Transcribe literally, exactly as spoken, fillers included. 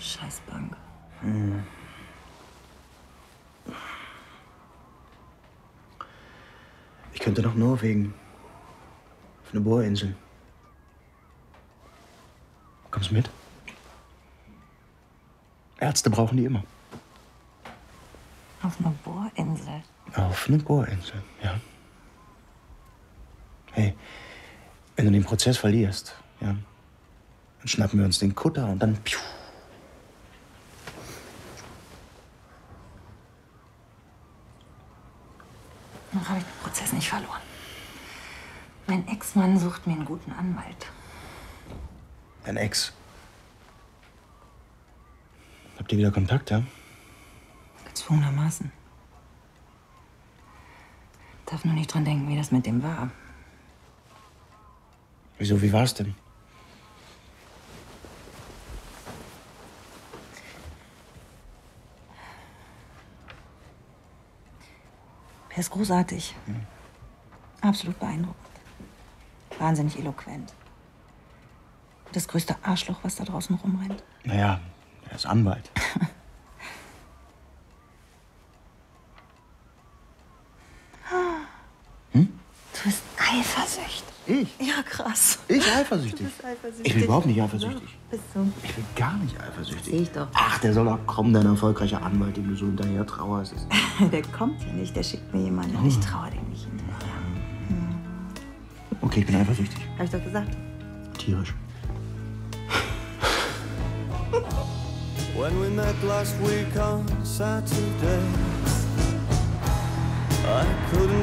Scheißbank. Hm. Ich könnte nach Norwegen. Auf eine Bohrinsel. Kommst du mit? Ärzte brauchen die immer. Auf einer Bohrinsel? Auf eine Bohrinsel, ja. Hey, wenn du den Prozess verlierst, ja, dann schnappen wir uns den Kutter und dann... Piu. Noch habe ich den Prozess nicht verloren. Mein Ex-Mann sucht mir einen guten Anwalt. Dein Ex. Habt ihr wieder Kontakt, ja? Gezwungenermaßen. Darf nur nicht dran denken, wie das mit dem war. Wieso, wie war's denn? Er ist großartig. Hm. Absolut beeindruckend. Wahnsinnig eloquent. Das größte Arschloch, was da draußen rumrennt. Naja, er ist Anwalt. Hm? Du bist eifersüchtig. Ich? Ja, krass. Ich eifersüchtig? Du bist eifersüchtig. Ich bin überhaupt nicht eifersüchtig. Ja, bist du. Ich bin gar nicht eifersüchtig. Sehe ich doch. Ach, der soll doch kommen, dein erfolgreicher Anwalt, dem du so hinterher trauerst. Der kommt ja nicht, der schickt mir jemanden. Und ich traue dem nicht hinterher. Okay, ich bin eifersüchtig. Hab ich doch gesagt. Tierisch. When we met last week on Saturday, I couldn't